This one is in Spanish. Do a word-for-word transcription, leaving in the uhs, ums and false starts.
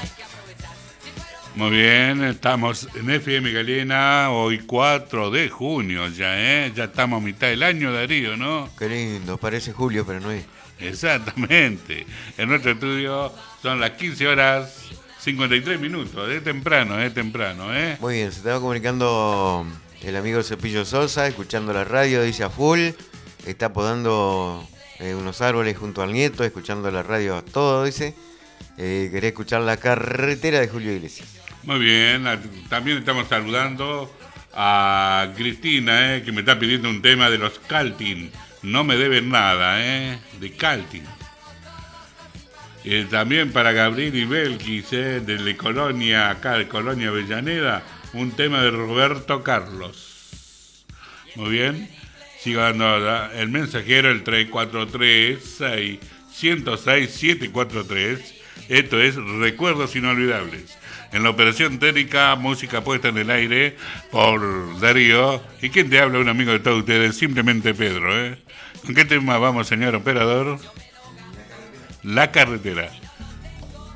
Muy bien, estamos en F M Galena, hoy cuatro de junio ya, ¿eh? Ya estamos a mitad del año, Darío, ¿no? Qué lindo, parece julio, pero no es. Exactamente. En nuestro estudio son las quince horas cincuenta y tres minutos, es temprano, es temprano, ¿eh? Muy bien, se estaba comunicando el amigo Cepillo Sosa, escuchando la radio, dice a full. Está podando eh, unos árboles junto al nieto, escuchando la radio a todo, dice. Eh, quería escuchar La Carretera de Julio Iglesias. Muy bien, también estamos saludando a Cristina, ¿eh? Que me está pidiendo un tema de los Caltin. No me deben nada, ¿eh? De Caltin. Eh, también para Gabriel y Belkis, ¿eh? De Colonia, acá de Colonia Avellaneda, un tema de Roberto Carlos. Muy bien. Sigo dando el mensajero, el tres cuatro tres, seis, uno cero seis, siete cuatro tres. Esto es Recuerdos Inolvidables. En la operación técnica, música puesta en el aire por Darío. ¿Y quién te habla? Un amigo de todos ustedes, simplemente Pedro, ¿eh? ¿Con qué tema vamos, señor operador? La carretera.